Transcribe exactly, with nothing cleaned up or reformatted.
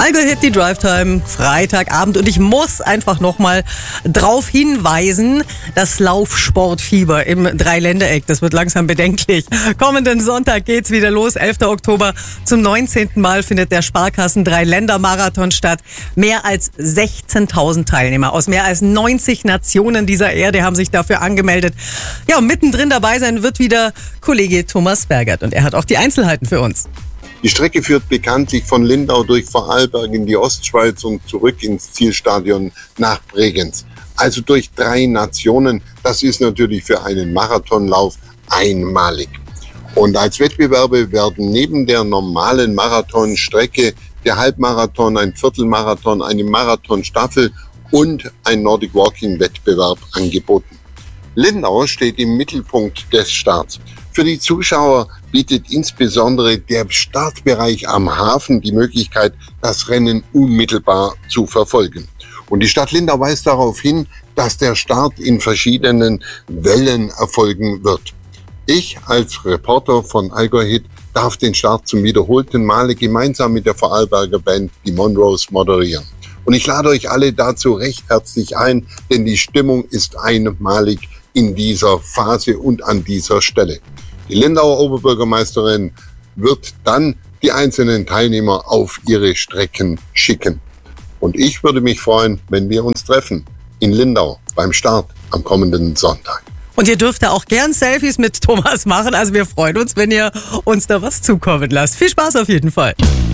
Algo Hit, die Drive Time, Freitagabend. Und ich muss einfach nochmal drauf hinweisen, das Laufsportfieber im Dreiländereck, das wird langsam bedenklich. Kommenden Sonntag geht's wieder los, elfter Oktober. Zum neunzehnten Mal findet der Sparkassen Dreiländer-Marathon statt. Mehr als sechzehntausend Teilnehmer aus mehr als neunzig Nationen dieser Erde haben sich dafür angemeldet. Ja, und mittendrin dabei sein wird wieder Kollege Thomas Bergert. Und er hat auch die Einzelheiten für uns. Die Strecke führt bekanntlich von Lindau durch Vorarlberg in die Ostschweiz und zurück ins Zielstadion nach Bregenz. Also durch drei Nationen. Das ist natürlich für einen Marathonlauf einmalig. Und als Wettbewerbe werden neben der normalen Marathonstrecke der Halbmarathon, ein Viertelmarathon, eine Marathonstaffel und ein Nordic Walking Wettbewerb angeboten. Lindau steht im Mittelpunkt des Starts. Für die Zuschauer bietet insbesondere der Startbereich am Hafen die Möglichkeit, das Rennen unmittelbar zu verfolgen. Und die Stadt Lindau weist darauf hin, dass der Start in verschiedenen Wellen erfolgen wird. Ich als Reporter von Algo Hit darf den Start zum wiederholten Male gemeinsam mit der Vorarlberger Band die Monroes moderieren. Und ich lade euch alle dazu recht herzlich ein, denn die Stimmung ist einmalig in dieser Phase und an dieser Stelle. Die Lindauer Oberbürgermeisterin wird dann die einzelnen Teilnehmer auf ihre Strecken schicken. Und ich würde mich freuen, wenn wir uns treffen in Lindau beim Start am kommenden Sonntag. Und ihr dürft da auch gern Selfies mit Thomas machen. Also wir freuen uns, wenn ihr uns da was zukommen lasst. Viel Spaß auf jeden Fall.